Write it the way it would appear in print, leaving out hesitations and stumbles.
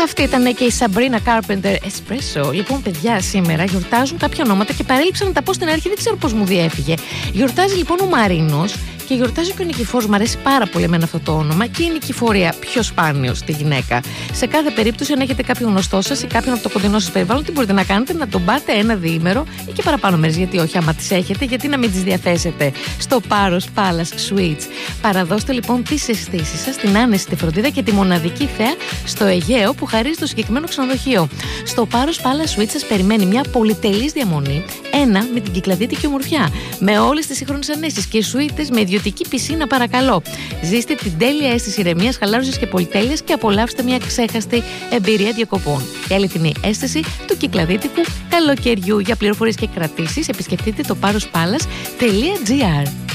Αυτή ήταν και η Sabrina Carpenter Espresso. Λοιπόν, παιδιά, σήμερα γιορτάζουν κάποια ονόματα και παρέλειψα να τα πω στην αρχή, δεν ξέρω πώς μου διέφυγε. Γιορτάζει λοιπόν ο Μαρίνος και γιορτάζει και ο Νικηφόρος. Μου αρέσει πάρα πολύ εμένα αυτό το όνομα και η Νικηφορία, πιο σπάνιο στη γυναίκα. Σε κάθε περίπτωση, αν έχετε κάποιον γνωστό σας ή κάποιον από το κοντινό σας περιβάλλον, τι μπορείτε να κάνετε, να τον πάτε ένα διήμερο ή και παραπάνω μέρες. Γιατί όχι, άμα τις έχετε, γιατί να μην τις διαθέσετε στο Paros Palace Suites. Παραδώστε λοιπόν τις αισθήσεις σας, την άνεση, τη φροντίδα και τη μοναδική θέα στο Αιγαίο που χαρίζει το συγκεκριμένο ξενοδοχείο. Στο Paros Palace Suites σας περιμένει μια πολυτελής διαμονή, ένα με την κυκλαδίτικη ομορφιά, με όλες τις σύγχρονες ανέσεις και σουίτες με ιδιωτική πισίνα, παρακαλώ. Ζήστε την τέλεια αίσθηση ηρεμίας, χαλάρωσης και πολυτέλειας και απολαύστε μια ξέχαστη εμπειρία διακοπών. Η αληθινή αίσθηση του κυκλαδίτικου καλοκαιριού. Για πληροφορίες και κρατήσεις επισκεφτείτε το parospalace.gr.